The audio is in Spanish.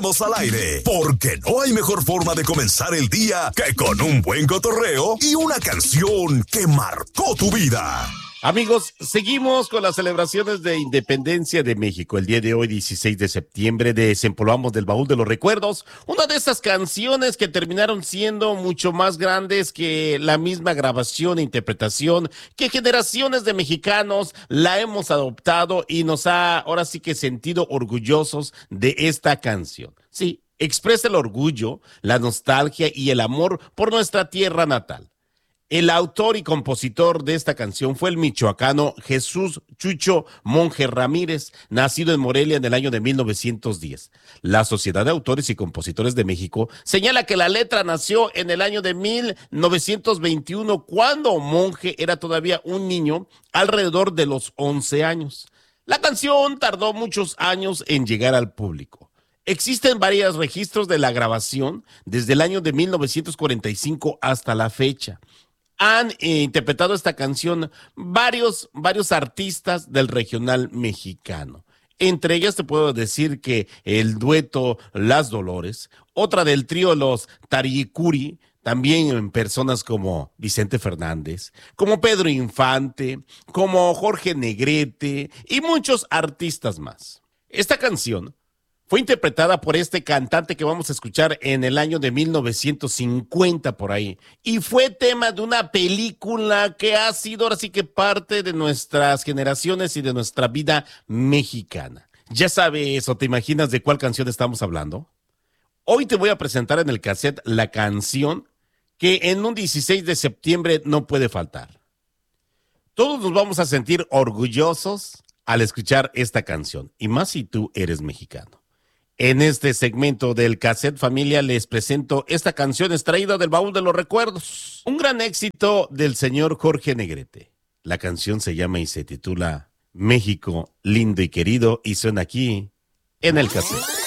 Vamos al aire, porque no hay mejor forma de comenzar el día que con un buen cotorreo y una canción que marcó tu vida. Amigos, seguimos con las celebraciones de Independencia de México. El día de hoy, 16 de septiembre, desempolvamos del baúl de los recuerdos una de esas canciones que terminaron siendo mucho más grandes que la misma grabación e interpretación, que generaciones de mexicanos la hemos adoptado y nos ha ahora sí que sentido orgullosos de esta canción. Sí, expresa el orgullo, la nostalgia y el amor por nuestra tierra natal. El autor y compositor de esta canción fue el michoacano Jesús Chucho Monje Ramírez, nacido en Morelia en el año de 1910. La Sociedad de Autores y Compositores de México señala que la letra nació en el año de 1921, cuando Monje era todavía un niño, alrededor de los 11 años. La canción tardó muchos años en llegar al público. Existen varios registros de la grabación desde el año de 1945 hasta la fecha. Han interpretado esta canción varios artistas del regional mexicano. Entre ellas te puedo decir que el dueto Las Dolores, otra del trío Los Taricuri, también en personas como Vicente Fernández, como Pedro Infante, como Jorge Negrete y muchos artistas más. Esta canción fue interpretada por este cantante que vamos a escuchar en el año de 1950 por ahí. Y fue tema de una película que ha sido ahora sí que parte de nuestras generaciones y de nuestra vida mexicana. ¿Ya sabes o te imaginas de cuál canción estamos hablando? Hoy te voy a presentar en el cassette la canción que en un 16 de septiembre no puede faltar. Todos nos vamos a sentir orgullosos al escuchar esta canción, y más si tú eres mexicano. En este segmento del Cassette Familia les presento esta canción extraída del baúl de los recuerdos. Un gran éxito del señor Jorge Negrete. La canción se llama y se titula México lindo y querido y suena aquí en el cassette.